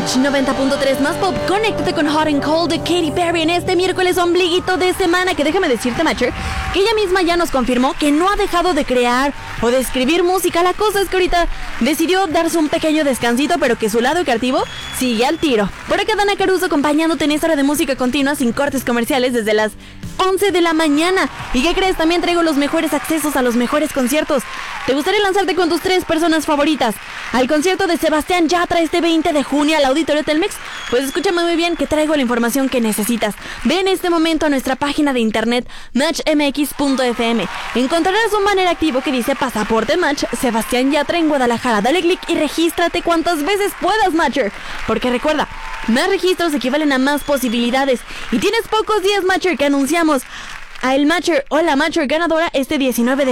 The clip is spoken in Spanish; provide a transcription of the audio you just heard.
Match 90.3 más pop. Conéctate con Hot and Cold de Katy Perry en este miércoles ombliguito de semana. Que déjame decirte, Matcher, que ella misma ya nos confirmó que no ha dejado de crear o de escribir música. La cosa es que ahorita decidió darse un pequeño descansito, pero que su lado creativo sigue al tiro. Por acá Dana Caruso acompañándote en esta hora de música continua sin cortes comerciales desde las 11 de la mañana. ¿Y qué crees? También traigo los mejores accesos a los mejores conciertos. ¿Te gustaría lanzarte con tus 3 personas favoritas al concierto de Sebastián Yatra este 20 de junio al Auditorio Telmex? Pues escúchame muy bien que traigo la información que necesitas. Ve en este momento a nuestra página de internet matchmx.fm. Encontrarás un banner activo que dice Pasaporte Match Sebastián Yatra en Guadalajara. Dale click y regístrate cuantas veces puedas, Matcher. Porque recuerda, más registros equivalen a más posibilidades. Y tienes pocos días, Matcher, que anunciamos a el Matcher o la Matcher ganadora este 19 de